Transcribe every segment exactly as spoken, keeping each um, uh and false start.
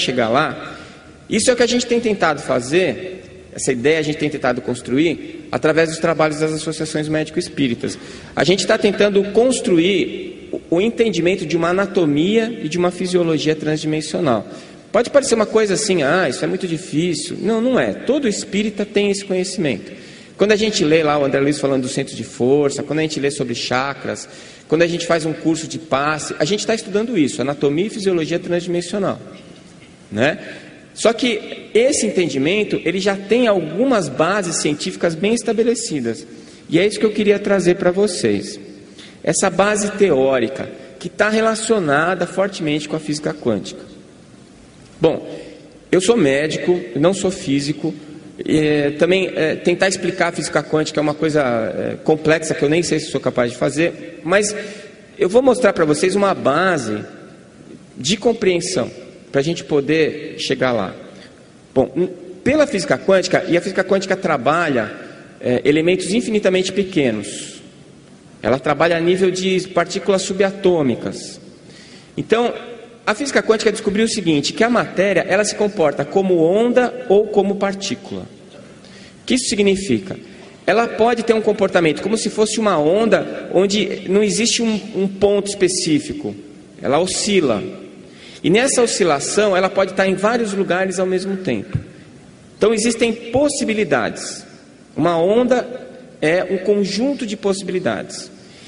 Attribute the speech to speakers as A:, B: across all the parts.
A: chegar lá. Isso é o que a gente tem tentado fazer, essa ideia a gente tem tentado construir através dos trabalhos das associações médico-espíritas. A gente está tentando construir o entendimento de uma anatomia e de uma fisiologia transdimensional. Pode parecer uma coisa assim, ah, isso é muito difícil. Não, não é. Todo espírita tem esse conhecimento. Quando a gente lê lá o André Luiz falando do centro de força, quando a gente lê sobre chakras, quando a gente faz um curso de passe, a gente está estudando isso, anatomia e fisiologia transdimensional, né? Só que esse entendimento, ele já tem algumas bases científicas bem estabelecidas. E é isso que eu queria trazer para vocês. Essa base teórica, que está relacionada fortemente com a física quântica. Bom, eu sou médico, não sou físico. É, também é, tentar explicar a física quântica é uma coisa é, complexa que eu nem sei se sou capaz de fazer. Mas eu vou mostrar para vocês uma base de compreensão, para a gente poder chegar lá. Bom, pela física quântica, e a física quântica trabalha é, elementos infinitamente pequenos. Ela trabalha a nível de partículas subatômicas. Então, a física quântica descobriu o seguinte, que a matéria, ela se comporta como onda ou como partícula. O que isso significa? Ela pode ter um comportamento como se fosse uma onda, onde não existe um, um ponto específico. Ela oscila. E nessa oscilação, ela pode estar em vários lugares ao mesmo tempo. Então, existem possibilidades. Uma onda é um conjunto de possibilidades.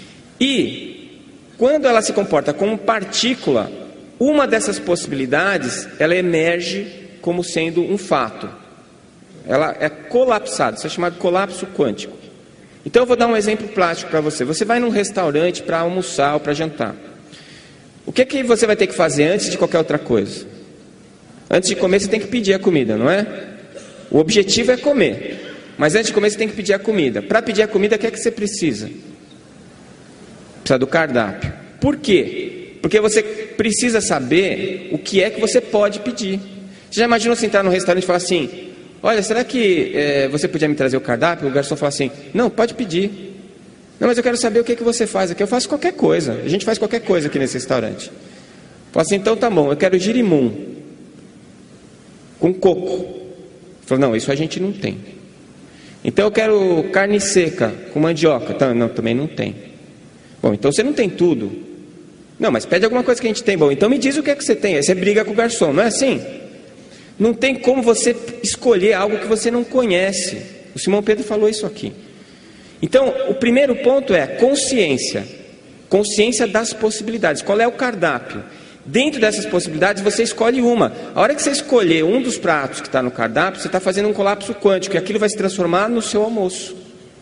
A: E, quando ela se comporta como partícula, uma dessas possibilidades, ela emerge como sendo um fato. Ela é colapsada, isso é chamado de colapso quântico. Então, eu vou dar um exemplo prático para você. Você vai num restaurante para almoçar ou para jantar. O que é que você vai ter que fazer antes de qualquer outra coisa? Antes de comer, você tem que pedir a comida, não é? O objetivo é comer. Mas antes de comer, você tem que pedir a comida. Para pedir a comida, o que é que você precisa? Precisa do cardápio. Por quê? Porque você precisa saber o que é que você pode pedir. Você já imaginou você entrar num restaurante e falar assim, olha, será que é, você podia me trazer o cardápio? O garçom fala assim, não, pode pedir. Não, mas eu quero saber o que, é que você faz aqui. Eu faço qualquer coisa. A gente faz qualquer coisa aqui nesse restaurante. Fala assim, então tá bom, eu quero girimum com coco. Fala, não, isso a gente não tem. Então eu quero carne seca com mandioca. Então, não, também não tem. Bom, então você não tem tudo. Não, mas pede alguma coisa que a gente tem. Bom, então me diz o que é que você tem. Aí você briga com o garçom, não é assim? Não tem como você escolher algo que você não conhece. O Simão Pedro falou isso aqui. Então, o primeiro ponto é consciência. Consciência das possibilidades. Qual é o cardápio? Dentro dessas possibilidades, você escolhe uma. A hora que você escolher um dos pratos que está no cardápio, você está fazendo um colapso quântico. E aquilo vai se transformar no seu almoço.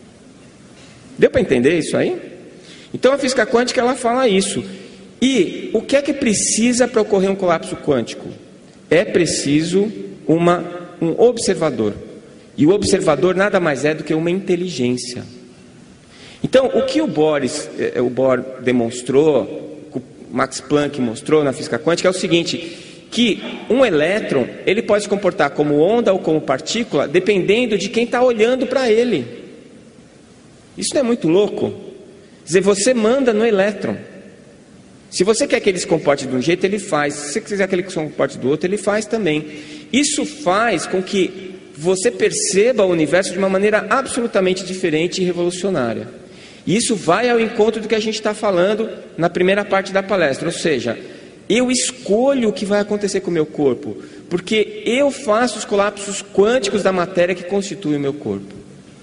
A: Deu para entender isso aí? Então, a física quântica, ela fala isso. E o que é que precisa para ocorrer um colapso quântico? É preciso uma, um observador. E o observador nada mais é do que uma inteligência. Então, o que o Boris, o Bohr demonstrou, o Max Planck mostrou na física quântica é o seguinte, que um elétron, ele pode se comportar como onda ou como partícula, dependendo de quem está olhando para ele. Isso não é muito louco? Quer dizer, você manda no elétron. Se você quer que ele se comporte de um jeito, ele faz. Se você quiser que ele se comporte do outro, ele faz também. Isso faz com que você perceba o universo de uma maneira absolutamente diferente e revolucionária. E isso vai ao encontro do que a gente está falando na primeira parte da palestra. Ou seja, eu escolho o que vai acontecer com o meu corpo, porque eu faço os colapsos quânticos da matéria que constitui o meu corpo.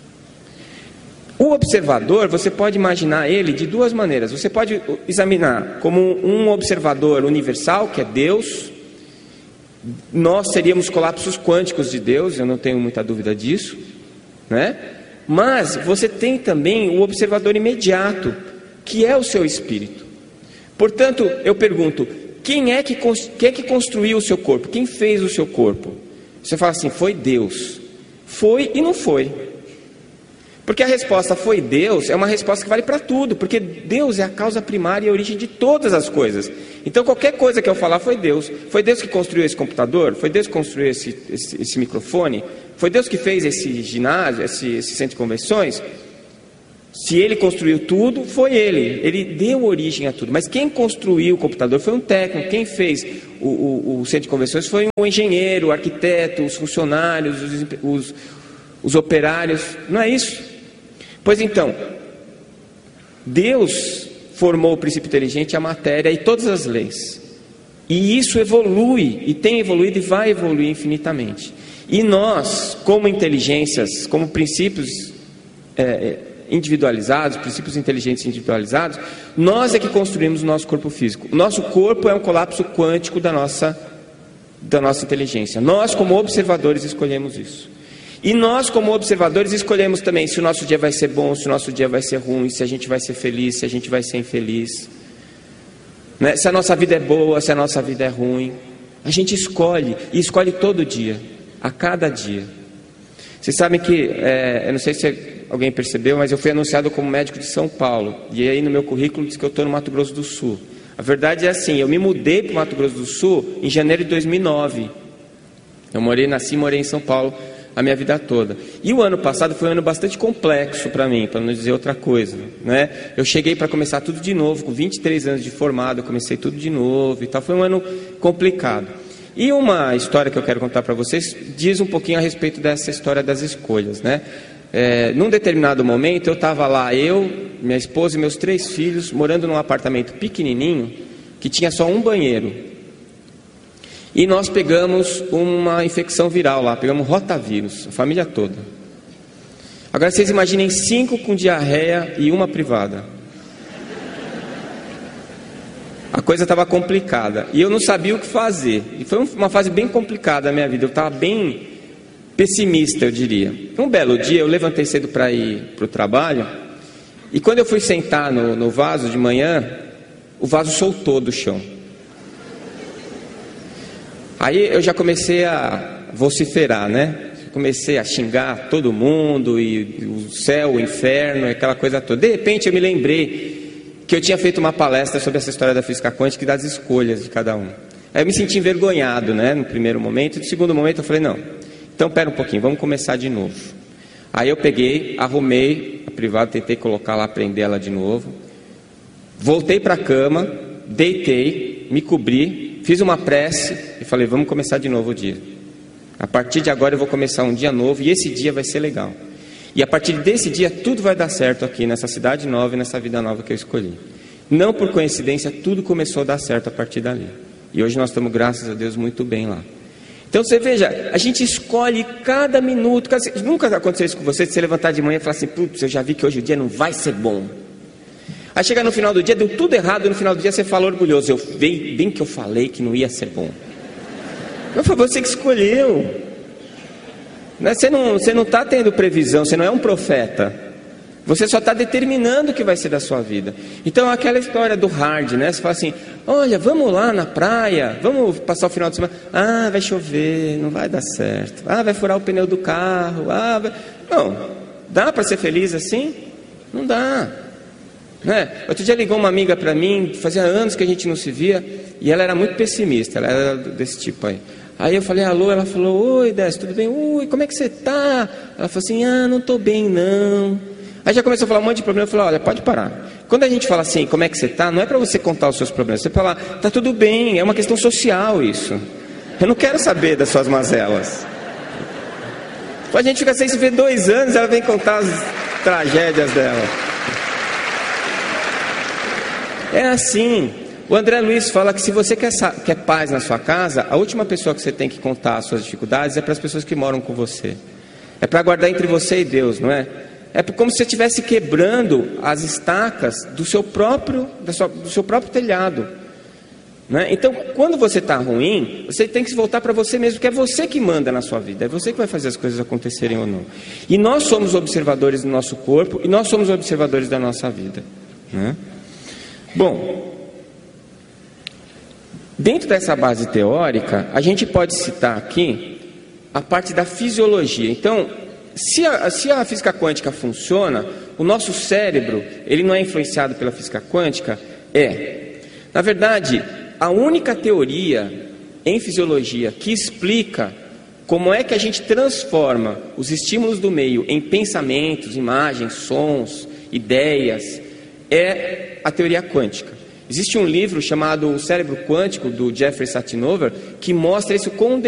A: O observador, você pode imaginar ele de duas maneiras. Você pode examinar como um observador universal, que é Deus. Nós seríamos colapsos quânticos de Deus, eu não tenho muita dúvida disso, né? Mas você tem também o observador imediato, que é o seu espírito. Portanto, eu pergunto, quem é que, quem é que construiu o seu corpo? Quem fez o seu corpo? Você fala assim, foi Deus. Foi e não foi. Porque a resposta foi Deus é uma resposta que vale para tudo, porque Deus é a causa primária e a origem de todas as coisas. Então qualquer coisa que eu falar foi Deus. Foi Deus que construiu esse computador? Foi Deus que construiu esse, esse, esse microfone? Foi Deus que fez esse ginásio, esse, esse centro de convenções? Se ele construiu tudo, foi ele. Ele deu origem a tudo. Mas quem construiu o computador foi um técnico. Quem fez o, o, o centro de convenções foi um engenheiro, o arquiteto, os funcionários, os, os, os operários. Não é isso? Pois então, Deus formou o princípio inteligente, a matéria e todas as leis. E isso evolui, e tem evoluído e vai evoluir infinitamente. E nós, como inteligências, como princípios é, individualizados, princípios inteligentes individualizados, nós é que construímos o nosso corpo físico. O nosso corpo é um colapso quântico da nossa, da nossa inteligência. Nós, como observadores, escolhemos isso. E nós, como observadores, escolhemos também se o nosso dia vai ser bom, se o nosso dia vai ser ruim, se a gente vai ser feliz, se a gente vai ser infeliz, né? Se a nossa vida é boa, se a nossa vida é ruim. A gente escolhe, e escolhe todo dia, a cada dia. Vocês sabem que, é, eu não sei se alguém percebeu, mas eu fui anunciado como médico de São Paulo. E aí no meu currículo diz que eu estou no Mato Grosso do Sul. A verdade é assim, eu me mudei para o Mato Grosso do Sul em janeiro de dois mil e nove. Eu morei, nasci e morei em São Paulo a minha vida toda. E o ano passado foi um ano bastante complexo para mim, para não dizer outra coisa, né? Eu cheguei para começar tudo de novo, com vinte e três anos de formado, eu comecei tudo de novo e tal. Foi um ano complicado. E uma história que eu quero contar para vocês diz um pouquinho a respeito dessa história das escolhas, né? É, num determinado momento eu estava lá, eu, minha esposa e meus três filhos, morando num apartamento pequenininho, que tinha só um banheiro. E nós pegamos uma infecção viral lá, pegamos rotavírus, a família toda. Agora vocês imaginem cinco com diarreia e uma privada. A coisa estava complicada e eu não sabia o que fazer. E foi uma fase bem complicada da minha vida, eu estava bem pessimista, eu diria. Um belo dia eu levantei cedo para ir para o trabalho e quando eu fui sentar no, no vaso de manhã, o vaso soltou do chão. Aí eu já comecei a vociferar, né? Comecei a xingar todo mundo, e o céu, o inferno, aquela coisa toda. De repente eu me lembrei que eu tinha feito uma palestra sobre essa história da física quântica e das escolhas de cada um. Aí eu me senti envergonhado, né? No primeiro momento. No segundo momento eu falei, não, então pera um pouquinho, vamos começar de novo. Aí eu peguei, arrumei a privada, tentei colocar lá, prender ela de novo. Voltei para a cama, deitei, me cobri, fiz uma prece e falei, vamos começar de novo o dia. A partir de agora eu vou começar um dia novo e esse dia vai ser legal. E a partir desse dia tudo vai dar certo aqui nessa cidade nova e nessa vida nova que eu escolhi. Não por coincidência, tudo começou a dar certo a partir dali. E hoje nós estamos, graças a Deus, muito bem lá. Então você veja, a gente escolhe cada minuto. Cada... Nunca aconteceu isso com você, de você levantar de manhã e falar assim, putz, eu já vi que hoje o dia não vai ser bom. Aí chega no final do dia, deu tudo errado, e no final do dia você fala orgulhoso, eu bem, bem que eu falei que não ia ser bom. Mas foi você que escolheu. Você não você não está tendo previsão, você não é um profeta. Você só está determinando o que vai ser da sua vida. Então aquela história do hard, né? Você fala assim, olha, vamos lá na praia, vamos passar o final de semana. Ah, vai chover, não vai dar certo. Ah, vai furar o pneu do carro. Ah, vai... Não, dá para ser feliz assim? Não dá. Né? Outro dia ligou uma amiga para mim, fazia anos que a gente não se via, e ela era muito pessimista, ela era desse tipo aí. Aí eu falei, alô, ela falou, oi Décio, tudo bem? Oi, como é que você tá? Ela falou assim, ah, não tô bem não. Aí já começou a falar um monte de problema, eu falei, olha, pode parar. Quando a gente fala assim, como é que você tá, não é para você contar os seus problemas, você fala, tá tudo bem, é uma questão social isso. Eu não quero saber das suas mazelas. A gente fica sem se ver dois anos, ela vem contar as tragédias dela. É assim. O André Luiz fala que se você quer, quer paz na sua casa, a última pessoa que você tem que contar as suas dificuldades é para as pessoas que moram com você. É para guardar entre você e Deus, não é? É como se você estivesse quebrando as estacas do seu próprio, da sua, do seu próprio telhado. Né? Então, quando você está ruim, você tem que se voltar para você mesmo, que é você que manda na sua vida, é você que vai fazer as coisas acontecerem ou não. E nós somos observadores do nosso corpo e nós somos observadores da nossa vida. Né? Bom, dentro dessa base teórica, a gente pode citar aqui a parte da fisiologia. Então, se a, se a física quântica funciona, o nosso cérebro, ele não é influenciado pela física quântica? É. Na verdade, a única teoria em fisiologia que explica como é que a gente transforma os estímulos do meio em pensamentos, imagens, sons ideias, é a teoria quântica. Existe um livro chamado O Cérebro Quântico, do Jeffrey Satinover, que mostra isso com